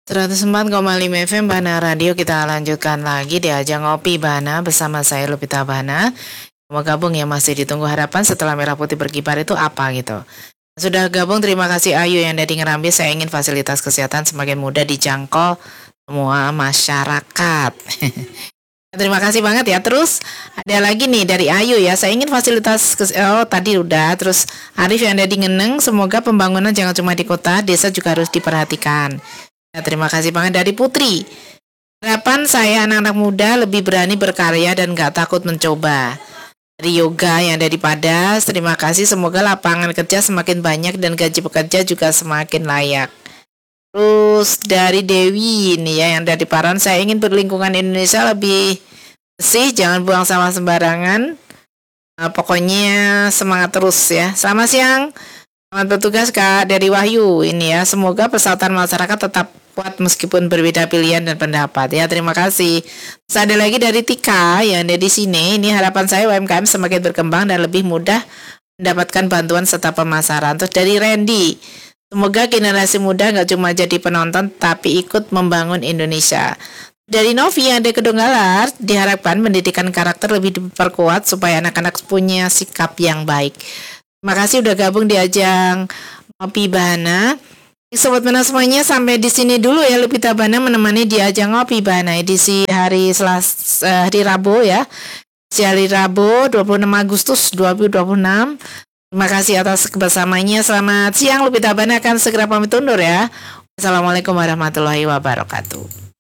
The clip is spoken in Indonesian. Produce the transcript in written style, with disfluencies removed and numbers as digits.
104,5 FM Bana Radio, kita lanjutkan lagi di ajang ngopi Bana bersama saya Lupita Bana. Mau gabung ya, masih ditunggu harapan setelah merah putih berkibar itu apa gitu. Sudah gabung, terima kasih Ayu yang dari Ngerambi. Saya ingin fasilitas kesehatan semakin mudah dijangkau semua masyarakat. Terima kasih banget ya. Terus ada lagi nih dari Ayu ya. Saya ingin fasilitas tadi udah. Terus Arif yang ada di Ngeneng, semoga pembangunan jangan cuma di kota, desa juga harus diperhatikan. Ya, terima kasih banget dari Putri. Harapan saya anak-anak muda lebih berani berkarya dan gak takut mencoba. Dari Yoga yang ada di Padas, terima kasih. Semoga lapangan kerja semakin banyak dan gaji pekerja juga semakin layak. Terus dari Dewi ini ya yang dari Paran, saya ingin berlingkungan Indonesia lebih bersih, jangan buang sampah sembarangan. Pokoknya semangat terus ya. Selamat siang. Selamat bertugas Kak dari Wahyu ini ya. Semoga persatuan masyarakat tetap kuat meskipun berbeda pilihan dan pendapat ya. Terima kasih. Terus ada lagi dari Tika yang ada di sini. Ini harapan saya UMKM semakin berkembang dan lebih mudah mendapatkan bantuan serta pemasaran. Terus dari Randy, semoga generasi muda nggak cuma jadi penonton tapi ikut membangun Indonesia. Dari Novi yang ada Kedunggalar, diharapkan pendidikan karakter lebih diperkuat supaya anak-anak punya sikap yang baik. Terima kasih udah gabung di ajang Ngopi Bana. Sobat Bana semuanya, sampai di sini dulu ya Lupita Bana menemani di ajang Ngopi Bana edisi hari hari Rabu ya. Di hari Rabu 26 Agustus 2026. Terima kasih atas kebersamanya. Selamat siang, Lupita Bana akan segera pamit undur ya. Assalamualaikum warahmatullahi wabarakatuh.